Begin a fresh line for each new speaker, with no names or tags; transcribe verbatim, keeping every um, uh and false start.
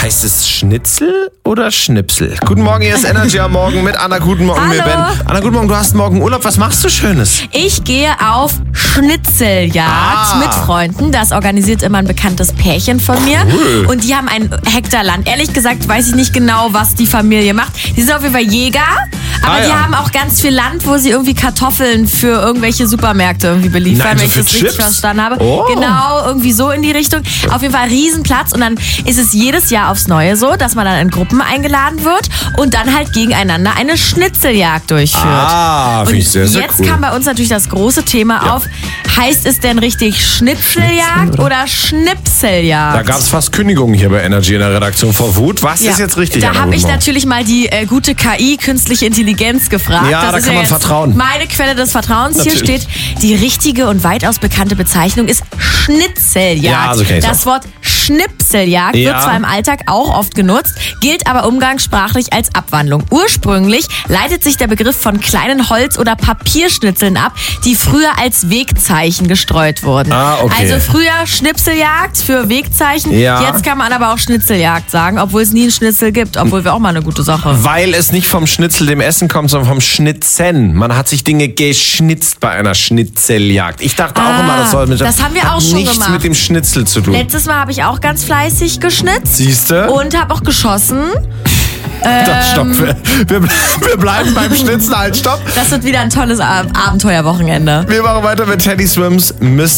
Heißt es Schnitzel oder Schnipsel? Guten Morgen, hier ist Energy am Morgen mit Anna. Guten Morgen,
Hallo.
mir Ben. Anna, guten Morgen, du hast morgen Urlaub. Was machst du Schönes?
Ich gehe auf Schnitzeljagd
Ah.
mit Freunden. Das organisiert immer ein bekanntes Pärchen von mir.
Cool.
Und die haben ein Hektar Land. Ehrlich gesagt weiß ich nicht genau, was die Familie macht. Die sind auf jeden Fall Jäger. Aber
Ah,
die
ja.
haben auch ganz viel Land, wo sie irgendwie Kartoffeln für irgendwelche Supermärkte irgendwie beliefern,
Nein, so
wenn ich
für
das richtig
Chips?
verstanden habe.
Oh.
Genau, irgendwie so in die Richtung. Auf jeden Fall Riesenplatz. Und dann ist es jedes Jahr aufs Neue so, dass man dann in Gruppen eingeladen wird und dann halt gegeneinander eine Schnitzeljagd durchführt.
Ah, finde
Und
ich sehr, sehr
jetzt
cool.
kam bei uns natürlich das große Thema
Ja.
auf. Heißt es denn richtig Schnitzeljagd oder Schnipseljagd?
Da gab es fast Kündigungen hier bei Energy in der Redaktion vor Wut. Was
Ja.
ist jetzt richtig?
Da
Anna?
habe
Guten
ich
Morgen.
natürlich mal die äh, gute K I, künstliche Intelligenz, gefragt.
Ja,
das
da
ist
kann man
jetzt
vertrauen.
Meine Quelle des Vertrauens.
Natürlich.
Hier steht, die richtige und weitaus bekannte Bezeichnung ist Schnitzeljagd.
Ja, so kenn ich's
das
auch.
Wort Schnipseljagd
Ja.
wird zwar im Alltag auch oft genutzt, gilt aber umgangssprachlich als Abwandlung. Ursprünglich leitet sich der Begriff von kleinen Holz- oder Papierschnitzeln ab, die früher als Wegzeichen gestreut wurden.
Ah, okay.
Also früher Schnipseljagd für Wegzeichen,
Ja.
jetzt kann man aber auch Schnitzeljagd sagen, obwohl es nie einen Schnitzel gibt, obwohl wir auch mal eine gute Sache.
Weil es nicht vom Schnitzel, dem Essen kommt, sondern vom Schnitzen. Man hat sich Dinge geschnitzt bei einer Schnitzeljagd. Ich dachte auch
Ah,
immer, das soll mit
das haben wir
hat
auch schon
nichts
gemacht.
mit dem Schnitzel zu tun.
Letztes Mal habe ich auch ganz fleißig geschnitzt
Siehste?
und habe auch geschossen.
Das, stopp. Wir, wir, wir bleiben beim Schnitzen. Halt, stopp.
Das wird wieder ein tolles Ab- Abenteuerwochenende.
Wir machen weiter mit Teddy Swims, Miss